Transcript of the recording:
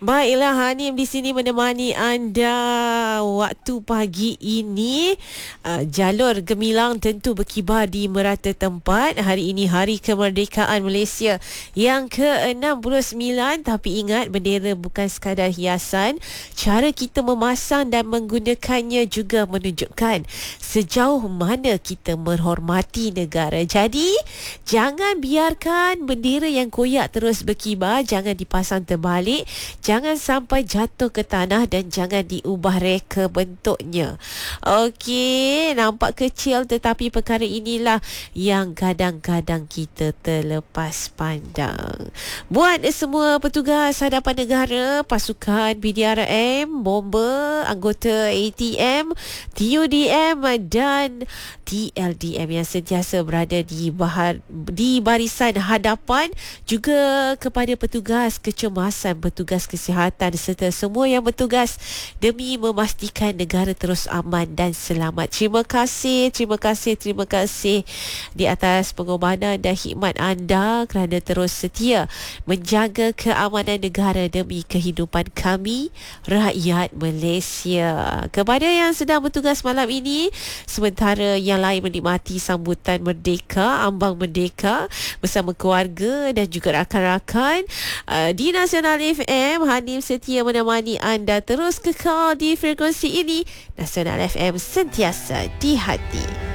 Baiklah, Hanim di sini menemani anda waktu pagi ini. Jalur gemilang tentu berkibar di merata tempat. Hari ini Hari Kemerdekaan Malaysia yang ke-69. Tapi ingat, bendera bukan sekadar hiasan. Cara kita memasang dan menggunakannya juga menunjukkan sejauh mana kita menghormati negara. Jadi, jangan biarkan bendera yang koyak terus berkibar. Jangan dipasang terbalik. Jangan sampai jatuh ke tanah dan jangan diubah reka bentuknya. Okey, nampak kecil tetapi perkara inilah yang kadang-kadang kita terlepas pandang. Buat semua petugas hadapan negara, pasukan PDRM, bomber, anggota ATM, TUDM dan TLDM yang sentiasa berada di barisan hadapan, juga kepada petugas kecemasan, petugas kesihatan serta semua yang bertugas demi memastikan negara terus aman dan selamat. Terima kasih di atas pengorbanan dan khidmat anda kerana terus setia menjaga keamanan negara demi kehidupan kami, rakyat Malaysia. Kepada yang sedang bertugas malam ini, sementara yang lain menikmati sambutan Merdeka, ambang Merdeka bersama keluarga dan juga rakan-rakan, di Nasional FM, Hanim setia menemani anda terus kekal di frekuensi ini. Nasional FM, sentiasa di hati.